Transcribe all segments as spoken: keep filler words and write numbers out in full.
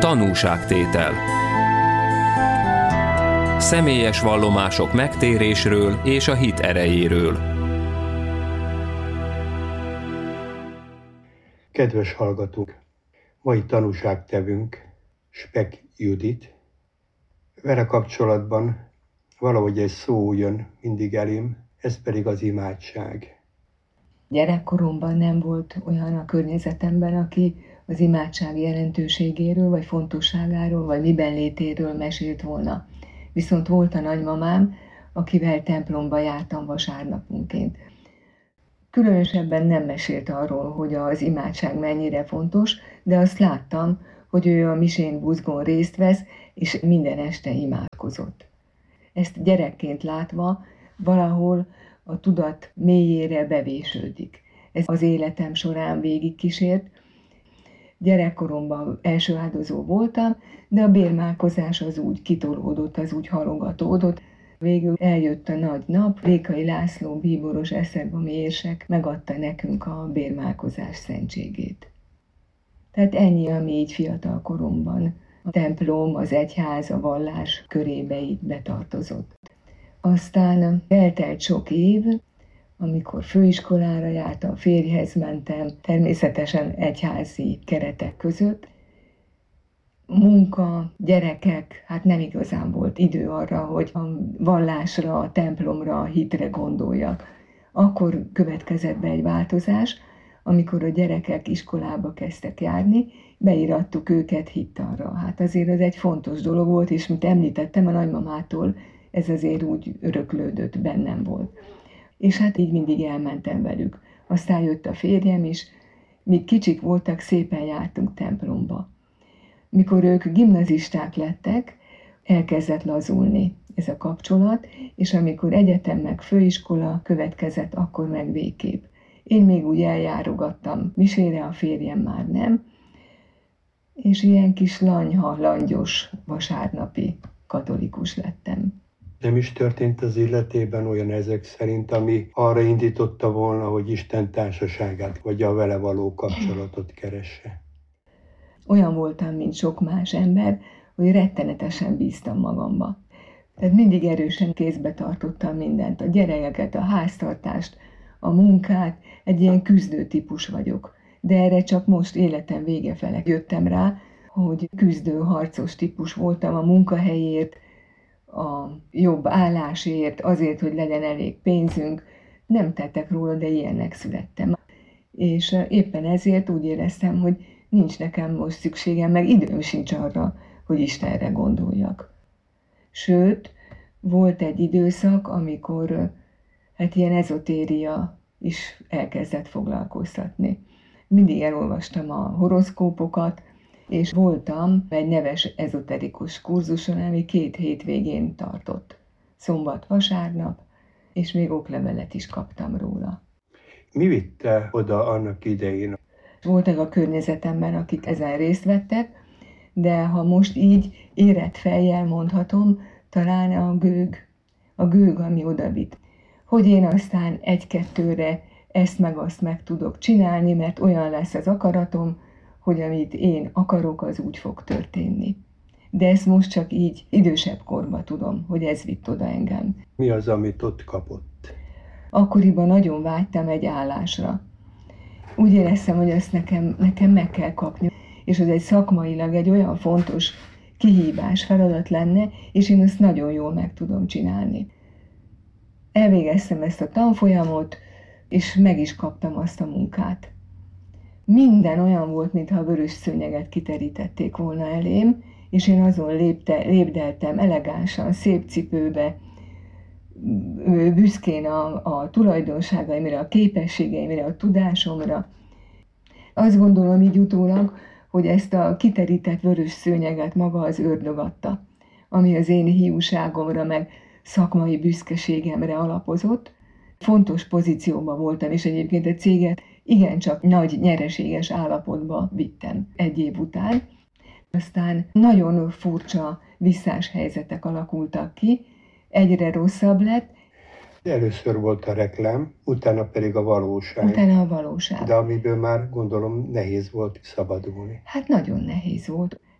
Tanúságtétel. Személyes vallomások megtérésről és a hit erejéről. Kedves hallgatók! Mai tanúságtevünk Speck Judit. Vele kapcsolatban valahogy egy szó jön mindig elém, ez pedig az imádság. Gyerekkoromban nem volt olyan a környezetemben, aki az imádság jelentőségéről, vagy fontosságáról, vagy miben létéről mesélt volna. Viszont volt a nagymamám, akivel templomba jártam vasárnaponként. Különösebben nem mesélt arról, hogy az imádság mennyire fontos, de azt láttam, hogy ő a misén buzgón részt vesz, és minden este imádkozott. Ezt gyerekként látva valahol a tudat mélyére bevésődik. Ez az életem során végigkísért. Gyerekkoromban első áldozó voltam, de a bérmálkozás az úgy kitolódott, az úgy halogatódott. Végül eljött a nagy nap, Rékai László bíboros esztergomi érsek megadta nekünk a bérmálkozás szentségét. Tehát ennyi, ami így fiatal koromban a templom, az egyház, a vallás körébe így betartozott. Aztán eltelt sok év, amikor főiskolára jártam, férjhez mentem, természetesen egyházi keretek között. Munka, gyerekek, hát nem igazán volt idő arra, hogy a vallásra, a templomra, a hitre gondoljak. Akkor következett be egy változás, amikor a gyerekek iskolába kezdtek járni, beírattuk őket hittanra. Hát azért ez egy fontos dolog volt, és mint említettem, a nagymamától ez azért úgy öröklődött, bennem volt. És hát így mindig elmentem velük. Aztán jött a férjem is, míg kicsik voltak, szépen jártunk templomba. Mikor ők gimnazisták lettek, elkezdett lazulni ez a kapcsolat, és amikor egyetem meg főiskola következett, akkor meg végképp. Én még úgy eljárogattam misére, a férjem már nem, és ilyen kis lanyha, langyos vasárnapi katolikus lettem. Nem is történt az életében olyan ezek szerint, ami arra indította volna, hogy Isten társaságát, vagy a vele való kapcsolatot keresse? Olyan voltam, mint sok más ember, hogy rettenetesen bíztam magamba. Tehát mindig erősen kézbe tartottam mindent, a gyerekeket, a háztartást, a munkát, egy ilyen küzdő típus vagyok. De erre csak most életem vége fele jöttem rá, hogy küzdő, harcos típus voltam a munkahelyért, a jobb állásért, azért, hogy legyen elég pénzünk. Nem tettek róla, de ilyennek születtem. És éppen ezért úgy éreztem, hogy nincs nekem most szükségem, meg időm sincs arra, hogy Istenre gondoljak. Sőt, volt egy időszak, amikor hát ilyen ezotéria is elkezdett foglalkoztatni. Mindig elolvastam a horoszkópokat, és voltam egy neves ezoterikus kurzuson, ami két hétvégén tartott. Szombat, vasárnap, és még oklevelet is kaptam róla. Mi vitte oda annak idején? Voltak a környezetemben, akik ezen részt vettek, de ha most így érett fejjel mondhatom, talán a gőg, a gőg, ami odavitt. Hogy én aztán egy-kettőre ezt meg azt meg tudok csinálni, mert olyan lesz az akaratom, hogy amit én akarok, az úgy fog történni. De ezt most csak így idősebb korban tudom, hogy ez vitt oda engem. Mi az, amit ott kapott? Akkoriban nagyon vágytam egy állásra. Úgy éreztem, hogy ezt nekem, nekem meg kell kapni, és az egy szakmailag egy olyan fontos kihívás, feladat lenne, és én ezt nagyon jól meg tudom csinálni. Elvégeztem ezt a tanfolyamot, és meg is kaptam azt a munkát. Minden olyan volt, mintha a vörös szőnyeget kiterítették volna elém, és én azon lépte, lépdeltem elegánsan, szép cipőbe, büszkén a, a tulajdonságaimra, a képességeimre, a tudásomra. Azt gondolom így utólag, hogy ezt a kiterített vörös szőnyeget maga az ördög adta, ami az én hiúságomra, meg szakmai büszkeségemre alapozott. Fontos pozícióban voltam, és egyébként a céget igencsak nagy nyereséges állapotba vittem egy év után. Aztán nagyon furcsa visszás helyzetek alakultak ki, egyre rosszabb lett. Először volt a reklám, utána pedig a valóság. Utána a valóság. De amiből már gondolom nehéz volt szabadulni. Hát nagyon nehéz volt.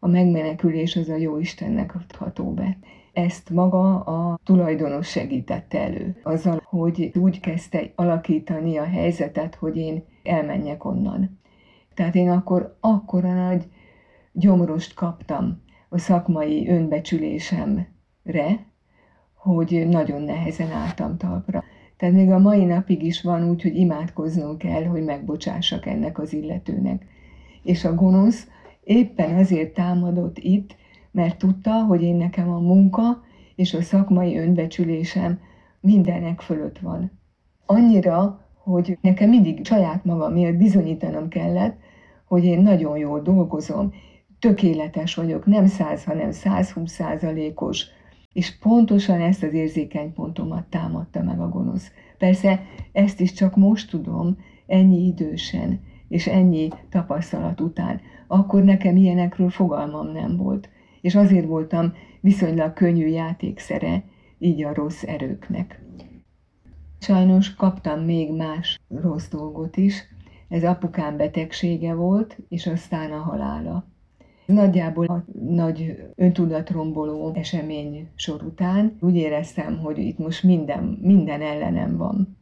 a megmenekülés az a Jóistennek adható be. Ezt maga a tulajdonos segítette elő, azzal, hogy úgy kezdte alakítani a helyzetet, hogy én elmenjek onnan. Tehát én akkor akkora nagy gyomrost kaptam a szakmai önbecsülésemre, hogy nagyon nehezen álltam talpra. Tehát még a mai napig is van úgy, hogy imádkoznom kell, hogy megbocsássak ennek az illetőnek. És a gonosz éppen azért támadott itt, mert tudta, hogy én nekem a munka és a szakmai önbecsülésem mindenek fölött van. Annyira, hogy nekem mindig saját magam miatt bizonyítanom kellett, hogy én nagyon jól dolgozom, tökéletes vagyok, nem száz, hanem százhúsz százalékos, és pontosan ezt az érzékeny pontomat támadta meg a gonosz. Persze ezt is csak most tudom, ennyi idősen, és ennyi tapasztalat után. Akkor nekem ilyenekről fogalmam nem volt, és azért voltam viszonylag könnyű játékszere így a rossz erőknek. Sajnos kaptam még más rossz dolgot is. Ez apukám betegsége volt, és aztán a halála. Nagyjából a nagy öntudatromboló esemény sor után úgy éreztem, hogy itt most minden, minden ellenem van.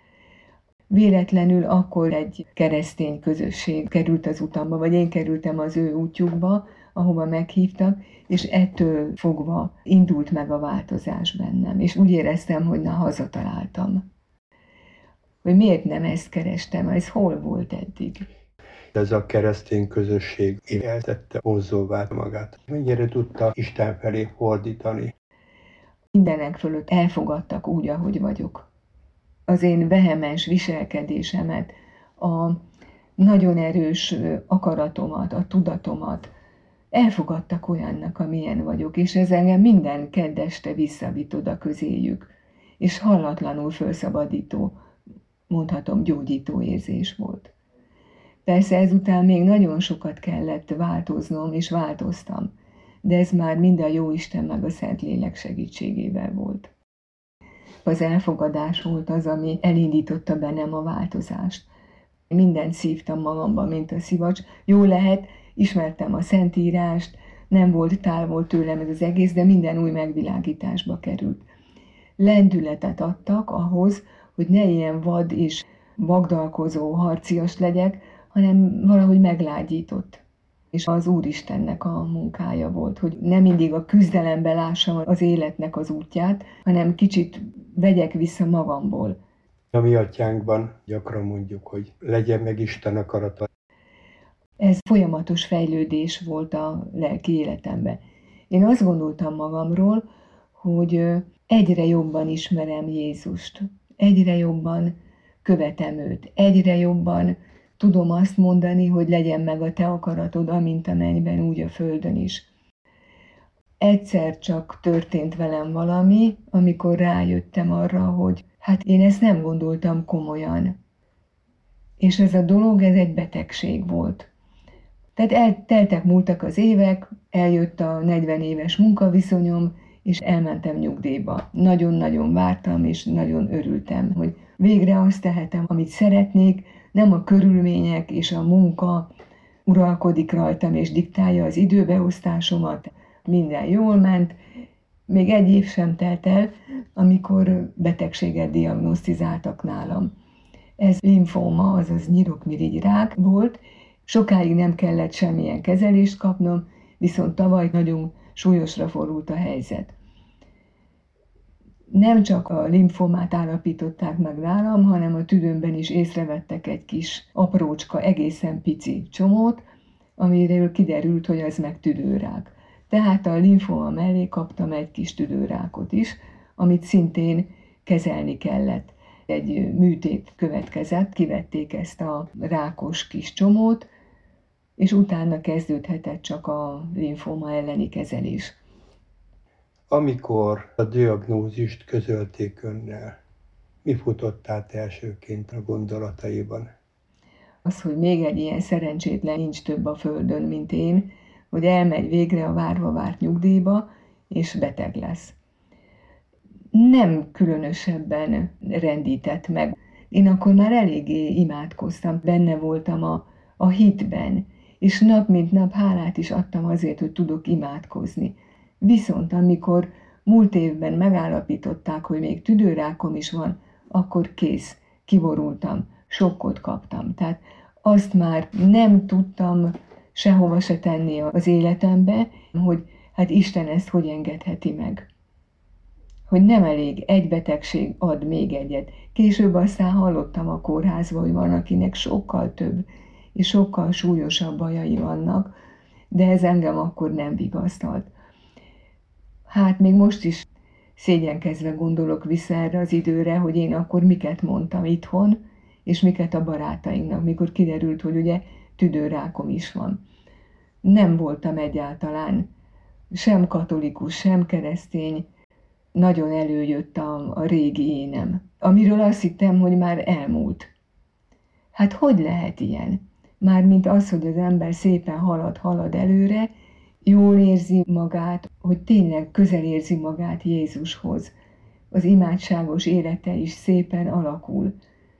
Véletlenül akkor egy keresztény közösség került az utamba, vagy én kerültem az ő útjukba, ahova meghívtak, és ettől fogva indult meg a változás bennem. És úgy éreztem, hogy na, hazataláltam. Hogy miért nem ezt kerestem, ez hol volt eddig? Ez a keresztény közösség eltette vonzóvá magát. Mennyire tudta Isten felé fordítani? Mindenek fölött elfogadtak úgy, ahogy vagyok. Az én vehemens viselkedésemet, a nagyon erős akaratomat, a tudatomat elfogadtak olyannak, amilyen vagyok, és ez engem minden kedd este visszavitt oda közéjük, és hallatlanul felszabadító, mondhatom, gyógyító érzés volt. Persze ezután még nagyon sokat kellett változnom, és változtam, de ez már mind a Jóisten meg a Szentlélek segítségével volt. Az elfogadás volt az, ami elindította bennem a változást. Mindent szívtam magamba, mint a szivacs. Jó lehet, ismertem a Szentírást, nem volt távol tőlem ez az egész, de minden új megvilágításba került. Lendületet adtak ahhoz, hogy ne ilyen vad és vagdalkozó harcias legyek, hanem valahogy meglágyított. És az Úristennek a munkája volt, hogy nem mindig a küzdelembe lássam az életnek az útját, hanem kicsit vegyek vissza magamból. A mi atyánkban gyakran mondjuk, hogy legyen meg Isten akarata. Ez folyamatos fejlődés volt a lelki életemben. Én azt gondoltam magamról, hogy egyre jobban ismerem Jézust, egyre jobban követem őt, egyre jobban tudom azt mondani, hogy legyen meg a te akaratod, amint a mennyben, úgy a földön is. Egyszer csak történt velem valami, amikor rájöttem arra, hogy hát én ezt nem gondoltam komolyan. És ez a dolog, ez egy betegség volt. Tehát elteltek, múltak az évek, eljött a negyven éves munkaviszonyom, és elmentem nyugdíjba. Nagyon-nagyon vártam, és nagyon örültem, hogy végre azt tehetem, amit szeretnék, nem a körülmények és a munka uralkodik rajtam, és diktálja az időbeosztásomat. Minden jól ment. Még egy év sem telt el, amikor betegséget diagnosztizáltak nálam. Ez limfóma, azaz nyirokmirigy-rák volt. Sokáig nem kellett semmilyen kezelést kapnom, viszont tavaly nagyon súlyosra fordult a helyzet. Nem csak a limfomát állapították meg nálam, hanem a tüdőmben is észrevettek egy kis aprócska, egészen pici csomót, amiről kiderült, hogy ez meg tüdőrák. Tehát a limfoma mellé kaptam egy kis tüdőrákot is, amit szintén kezelni kellett. Egy műtét következett, kivették ezt a rákos kis csomót, és utána kezdődhetett csak a limfoma elleni kezelés. Amikor a diagnózist közölték önnel, mi futott át elsőként a gondolataiban? Az, hogy még egy ilyen szerencsétlen nincs több a földön, mint én, hogy elmegy végre a várva várt nyugdíjba, és beteg lesz. Nem különösebben rendített meg. Én akkor már eléggé imádkoztam, benne voltam a, a hitben, és nap mint nap hálát is adtam azért, hogy tudok imádkozni. Viszont amikor múlt évben megállapították, hogy még tüdőrákom is van, akkor kész, kiborultam, sokkot kaptam. Tehát azt már nem tudtam sehova se tenni az életembe, hogy hát Isten ezt hogy engedheti meg. Hogy nem elég, egy betegség ad még egyet. Később aztán hallottam a kórházban, hogy van, akinek sokkal több és sokkal súlyosabb bajai vannak, de ez engem akkor nem vigasztalt. Hát még most is szégyenkezve gondolok vissza erre az időre, hogy én akkor miket mondtam itthon, és miket a barátainknak, mikor kiderült, hogy ugye tüdőrákom is van. Nem voltam egyáltalán sem katolikus, sem keresztény, nagyon előjött a, a régi énem, amiről azt hittem, hogy már elmúlt. Hát hogy lehet ilyen? Mármint az, hogy az ember szépen halad, halad előre, jól érzi magát, hogy tényleg közel érzi magát Jézushoz. Az imádságos élete is szépen alakul.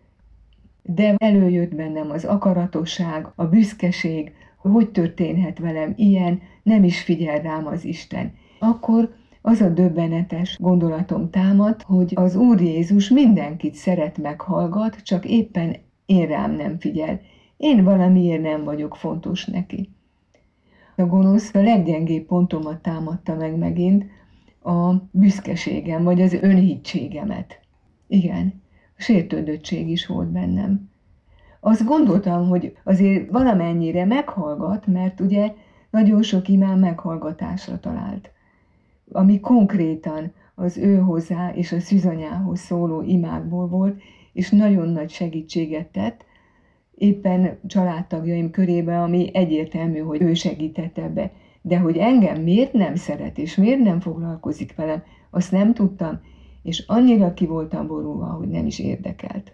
De előjött bennem az akaratosság, a büszkeség, hogy történhet velem ilyen, nem is figyel rám az Isten. Akkor az a döbbenetes gondolatom támad, hogy az Úr Jézus mindenkit szeret, meghallgat, csak éppen én rám nem figyel. Én valamiért nem vagyok fontos neki. A gonosz a leggyengébb pontomat támadta meg megint, a büszkeségem, vagy az önhitségemet. Igen, a sértődöttség is volt bennem. Azt gondoltam, hogy azért valamennyire meghallgat, mert ugye nagyon sok imám meghallgatásra talált, ami konkrétan az ő hozzá és a szűzanyához szóló imákból volt, és nagyon nagy segítséget tett, éppen családtagjaim körébe, ami egyértelmű, hogy ő segített ebbe. De hogy engem miért nem szeret, és miért nem foglalkozik velem, azt nem tudtam, és annyira ki voltam borulva, hogy nem is érdekelt.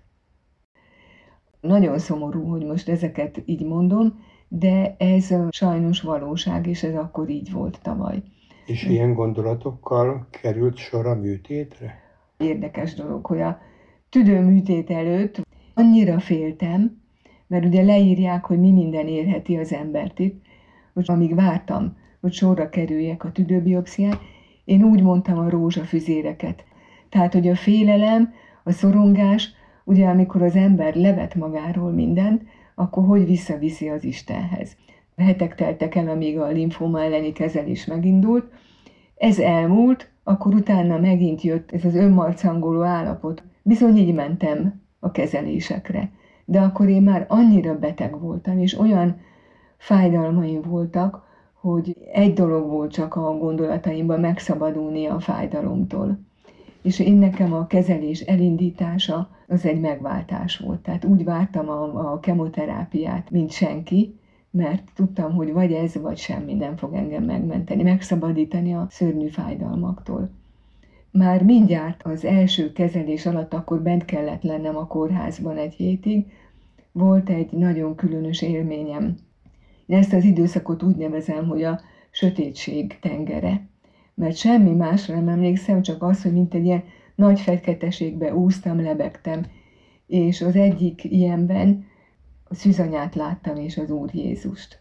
Nagyon szomorú, hogy most ezeket így mondom, de ez sajnos valóság, és ez akkor így volt tavaly. És ilyen gondolatokkal került sor a műtétre? Érdekes dolog, hogy a tüdőműtét előtt annyira féltem, mert ugye leírják, hogy mi minden érheti az embert itt, hogy amíg vártam, hogy sorra kerüljek a tüdőbiopszián, én úgy mondtam a rózsafüzéreket. Tehát, hogy a félelem, a szorongás, ugye amikor az ember levet magáról mindent, akkor hogy visszaviszi az Istenhez. Hetek teltek el, amíg a limfóma elleni kezelés megindult. Ez elmúlt, akkor utána megint jött ez az önmarcangoló állapot. Bizony így mentem a kezelésekre. De akkor én már annyira beteg voltam, és olyan fájdalmaim voltak, hogy egy dolog volt csak a gondolataimban, megszabadulni a fájdalomtól. És én nekem a kezelés elindítása az egy megváltás volt. Tehát úgy vártam a, a kemoterápiát, mint senki, mert tudtam, hogy vagy ez, vagy semmi nem fog engem megmenteni, megszabadítani a szörnyű fájdalmaktól. Már mindjárt az első kezelés alatt akkor bent kellett lennem a kórházban egy hétig, volt egy nagyon különös élményem. Én ezt az időszakot úgy nevezem, hogy a sötétség tengere. Mert semmi másra nem emlékszem, csak az, hogy mint egy ilyen nagy feketeségbe úsztam, lebegtem. És az egyik ilyenben a szűzanyát láttam, és az Úr Jézust.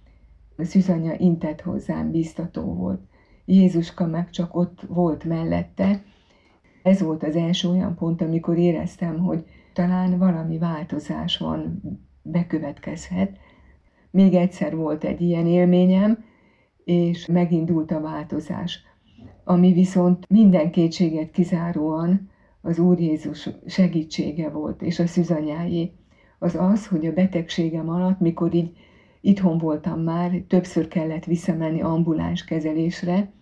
A szűzanya intett hozzám, biztató volt. Jézuska meg csak ott volt mellette. Ez volt az első olyan pont, amikor éreztem, hogy talán valami változás van, bekövetkezhet. Még egyszer volt egy ilyen élményem, és megindult a változás. Ami viszont minden kétséget kizáróan az Úr Jézus segítsége volt, és a szűzanyájé. Az az, hogy a betegségem alatt, mikor így itthon voltam már, többször kellett visszamenni ambuláns kezelésre,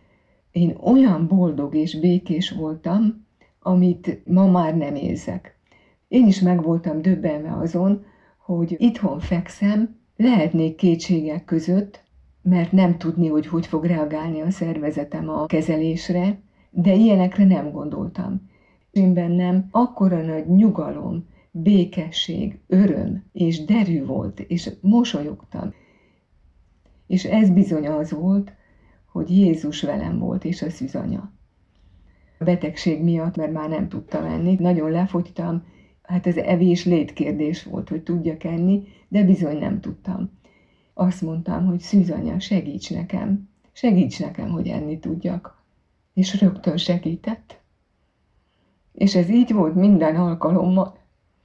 én olyan boldog és békés voltam, amit ma már nem érzek. Én is meg voltam döbbenve azon, hogy itthon fekszem, lehetnék kétségek között, mert nem tudni, hogy hogy fog reagálni a szervezetem a kezelésre, de ilyenekre nem gondoltam. Én bennem akkora nagy nyugalom, békesség, öröm és derű volt, és mosolyogtam. És ez bizony az volt, hogy Jézus velem volt, és a szűzanya. A betegség miatt, mert már nem tudtam enni, nagyon lefogytam, hát ez evés létkérdés volt, hogy tudjak enni, de bizony nem tudtam. azt mondtam, hogy Szűzanya, segíts nekem, segíts nekem, hogy enni tudjak. És rögtön segített. És ez így volt minden alkalommal.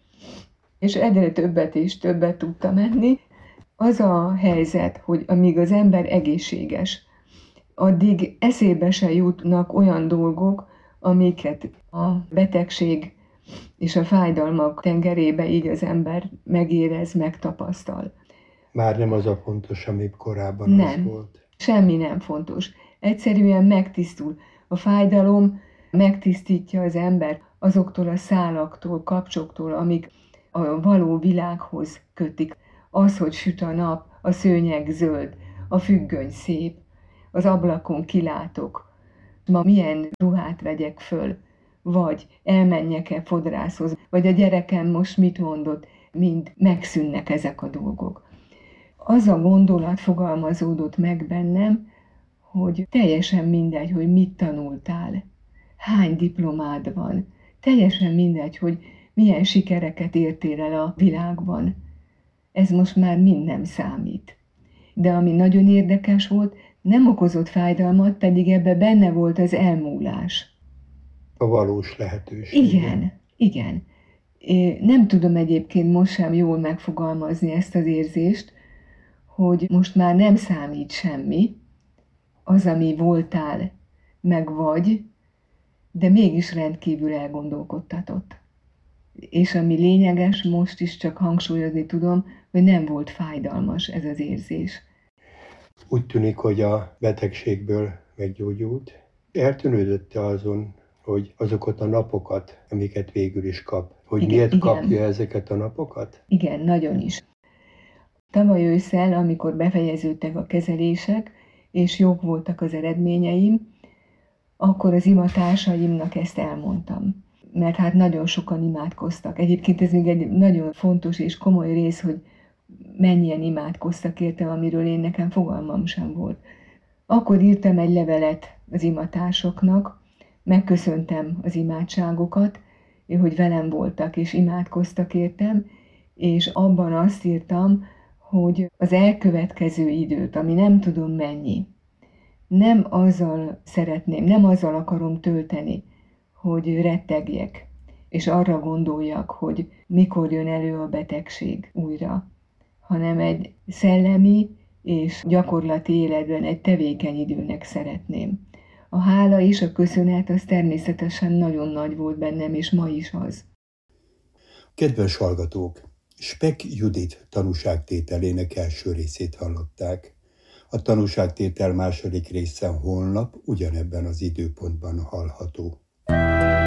És egyre többet és többet tudtam enni. Az a helyzet, hogy amíg az ember egészséges, addig eszébe se jutnak olyan dolgok, amiket a betegség és a fájdalmak tengerébe így az ember megérez, megtapasztal. Már nem az a fontos, ami korábban nem, az volt. Semmi nem fontos. Egyszerűen megtisztul. A fájdalom megtisztítja az ember azoktól a szálaktól, kapcsoktól, amik a való világhoz kötik. Az, hogy süt a nap, a szőnyeg zöld, a függöny szép, az ablakon kilátok, ma milyen ruhát vegyek föl, vagy elmenjek-e fodrászhoz, vagy a gyerekem most mit mondott, mind megszűnnek ezek a dolgok. Az a gondolat fogalmazódott meg bennem, hogy teljesen mindegy, hogy mit tanultál, hány diplomád van, teljesen mindegy, hogy milyen sikereket értél el a világban. Ez most már mind nem számít. De ami nagyon érdekes volt, nem okozott fájdalmat, pedig ebbe benne volt az elmúlás. A valós lehetőség. Igen, igen. Én nem tudom egyébként most sem jól megfogalmazni ezt az érzést, hogy most már nem számít semmi, az, ami voltál, meg vagy, de mégis rendkívül elgondolkodtatott. És ami lényeges, most is csak hangsúlyozni tudom, hogy nem volt fájdalmas ez az érzés. Úgy tűnik, hogy a betegségből meggyógyult. Eltűnődött azon, hogy azokat a napokat, amiket végül is kap, hogy igen, miért igen. kapja ezeket a napokat? Igen, nagyon is. Tavaly ősszel, amikor befejeződtek a kezelések, és jók voltak az eredményeim, akkor az imatársaimnak ezt elmondtam. Mert hát nagyon sokan imádkoztak. Egyébként ez még egy nagyon fontos és komoly rész, hogy mennyien imádkoztak érte, amiről én nekem fogalmam sem volt. Akkor írtam egy levelet az imatársoknak, megköszöntem az imádságokat, hogy velem voltak és imádkoztak értem, és abban azt írtam, hogy az elkövetkező időt, ami nem tudom mennyi, nem azzal szeretném, nem azzal akarom tölteni, hogy rettegjek, és arra gondoljak, hogy mikor jön elő a betegség újra, hanem egy szellemi és gyakorlati életben egy tevékeny időnek szeretném. A hála és a köszönet az természetesen nagyon nagy volt bennem, és ma is az. Kedves hallgatók! Speck Judit tanúságtételének első részét hallották. A tanúságtétel második része holnap ugyanebben az időpontban hallható.